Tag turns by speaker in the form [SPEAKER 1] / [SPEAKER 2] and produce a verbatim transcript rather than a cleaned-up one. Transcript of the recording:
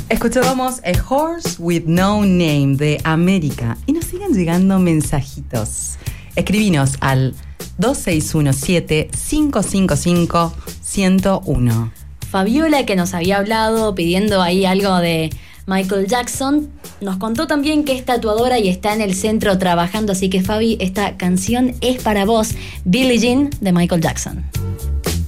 [SPEAKER 1] Escuchábamos A Horse with No Name de América y nos siguen llegando mensajitos. Escribinos al dos seis uno siete, cinco cinco cinco, uno cero uno.
[SPEAKER 2] Fabiola, que nos había hablado pidiendo ahí algo de Michael Jackson, nos contó también que es tatuadora y está en el centro trabajando, así que Fabi, esta canción es para vos, Billie Jean de Michael Jackson.